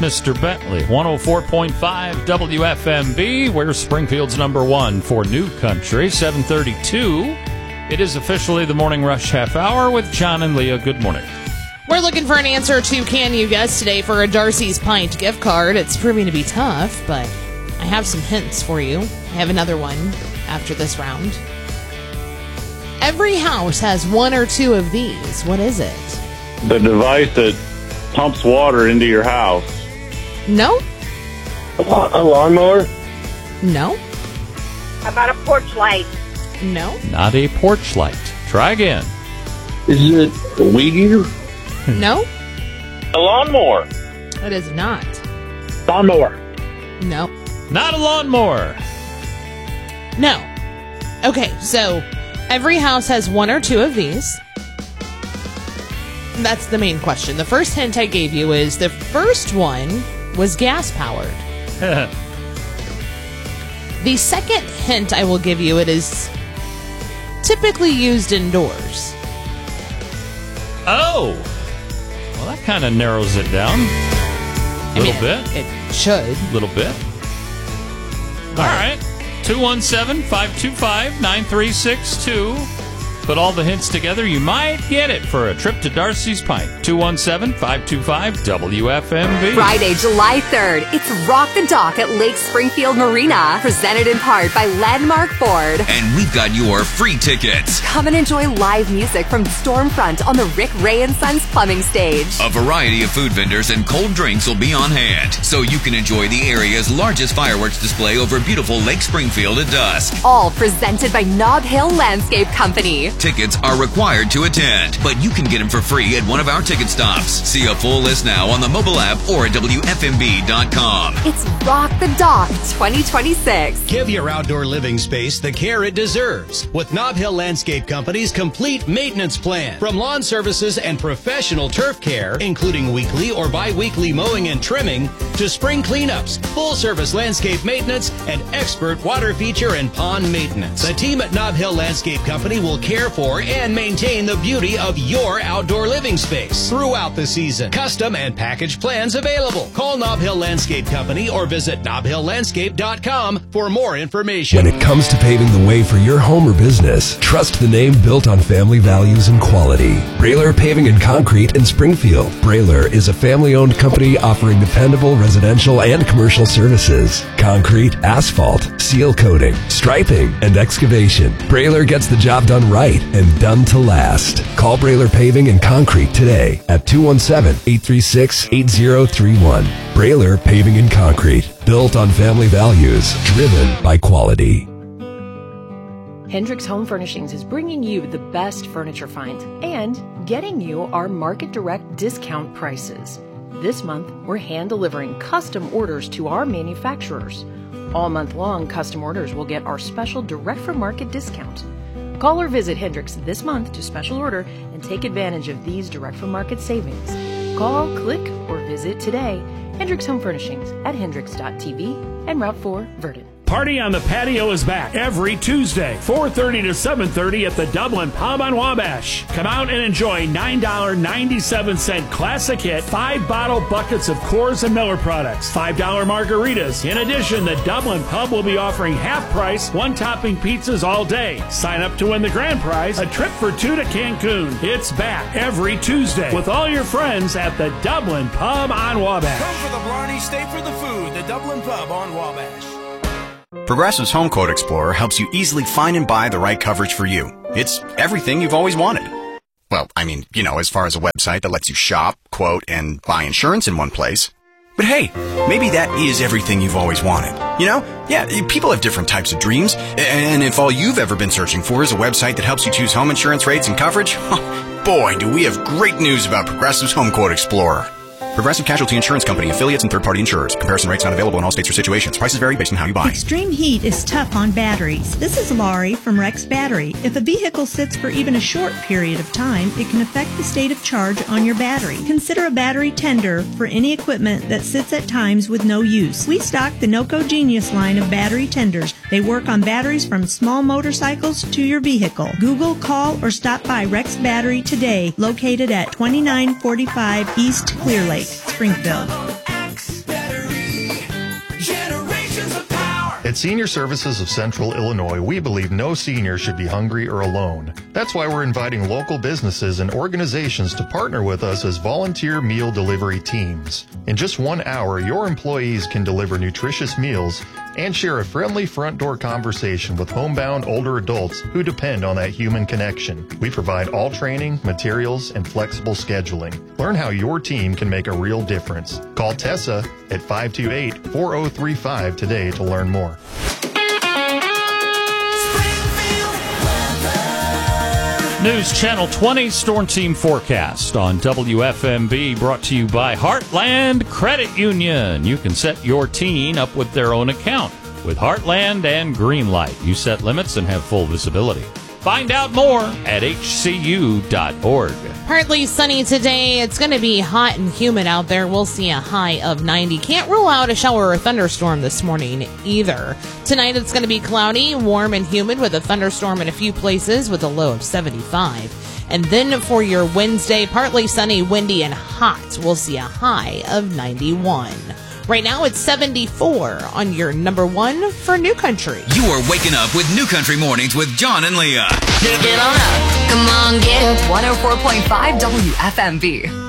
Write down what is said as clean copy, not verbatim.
Mr. Bentley. 104.5 WFMB. We're Springfield's number one for New Country. 7:32. It is officially the Morning Rush half hour with John and Leah. Good morning. We're looking for an answer to Can You Guess today for a Darcy's Pint gift card. It's proving to be tough, but I have some hints for you. I have another one after this round. Every house has one or two of these. What is it? The device that pumps water into your house. No. A lawnmower? No. How about a porch light? No. Not a porch light. Try again. Is it a weed eater? No. A lawnmower. It is not. Lawnmower. No. Not a lawnmower. No. Okay, so every house has one or two of these. That's the main question. The first hint I gave you is the first one was gas-powered. The second hint I will give you, it is typically used indoors. Oh. Well, that kind of narrows it down. A little bit. It should. A little bit. All right. 217-525-9362. Put all the hints together, you might get it for a trip to Darcy's Pint. 217-525-WFMB. Friday, July 3rd, it's Rock the Dock at Lake Springfield Marina, presented in part by Landmark Ford. And we've got your free tickets. Come and enjoy live music from Stormfront on the Rick Ray & Sons plumbing stage. A variety of food vendors and cold drinks will be on hand, so you can enjoy the area's largest fireworks display over beautiful Lake Springfield at dusk. All presented by Nob Hill Landscape Company. Tickets are required to attend, but you can get them for free at one of our ticket stops. See a full list now on the mobile app or at WFMB.com. It's Rock the Dock 2026. Give your outdoor living space the care it deserves with Nob Hill Landscape Company's complete maintenance plan. From lawn services and professional turf care, including weekly or bi-weekly mowing and trimming, to spring cleanups, full-service landscape maintenance, and expert water feature and pond maintenance. The team at Nob Hill Landscape Company will care for and maintain the beauty of your outdoor living space throughout the season. Custom and package plans available. Call Nob Hill Landscape Company or visit nobhilllandscape.com for more information. When it comes to paving the way for your home or business, trust the name built on family values and quality. Brailer Paving and Concrete in Springfield. Brailer is a family-owned company offering dependable residential and commercial services. Concrete, asphalt, seal coating, striping, and excavation. Brailer gets the job done right and done to last. Call Brailer Paving and Concrete today at 217-836-8031. Brailer Paving and Concrete. Built on family values. Driven by quality. Hendricks Home Furnishings is bringing you the best furniture find and getting you our market direct discount prices. This month, we're hand delivering custom orders to our manufacturers. All month long, custom orders will get our special direct from market discount. Call or visit Hendricks this month to special order and take advantage of these direct from market savings. Call, click, or visit today. Hendricks Home Furnishings at hendricks.tv and Route 4, Verdon. Party on the Patio is back every Tuesday, 4:30 to 7:30 at the Dublin Pub on Wabash. Come out and enjoy $9.97 classic hit, 5-bottle buckets of Coors and Miller products, $5 margaritas. In addition, the Dublin Pub will be offering half-price, one-topping pizzas all day. Sign up to win the grand prize, a trip for two to Cancun. It's back every Tuesday with all your friends at the Dublin Pub on Wabash. Come for the Blarney, stay for the food. The Dublin Pub on Wabash. Progressive's Home Quote Explorer helps you easily find and buy the right coverage for you. It's everything you've always wanted. Well, I mean, as far as a website that lets you shop, quote, and buy insurance in one place. But hey, maybe that is everything you've always wanted. Yeah, people have different types of dreams. And if all you've ever been searching for is a website that helps you choose home insurance rates and coverage, boy, do we have great news about Progressive's Home Quote Explorer. Progressive Casualty Insurance Company, affiliates, and third-party insurers. Comparison rates not available in all states or situations. Prices vary based on how you buy. Extreme heat is tough on batteries. This is Laurie from Rex Battery. If a vehicle sits for even a short period of time, it can affect the state of charge on your battery. Consider a battery tender for any equipment that sits at times with no use. We stock the NOCO Genius line of battery tenders. They work on batteries from small motorcycles to your vehicle. Google, call, or stop by Rex Battery today, located at 2945 East Clear Lake, Springfield. At Senior Services of Central Illinois, we believe no senior should be hungry or alone. That's why we're inviting local businesses and organizations to partner with us as volunteer meal delivery teams. In just 1 hour, your employees can deliver nutritious meals and share a friendly front door conversation with homebound older adults who depend on that human connection. We provide all training, materials, and flexible scheduling. Learn how your team can make a real difference. Call Tessa at 528-4035 today to learn more. News Channel 20 Storm Team Forecast on WFMB, brought to you by Heartland Credit Union. You can set your teen up with their own account with Heartland and Greenlight. You set limits and have full visibility. Find out more at hcu.org. Partly sunny today. It's going to be hot and humid out there. We'll see a high of 90. Can't rule out a shower or thunderstorm this morning either. Tonight it's going to be cloudy, warm and humid with a thunderstorm in a few places with a low of 75. And then for your Wednesday, partly sunny, windy, and hot. We'll see a high of 91. Right now it's 74 on your number one for New Country. You are waking up with New Country Mornings with John and Leah. Get on up. Come on, get up. 104.5 WFMB.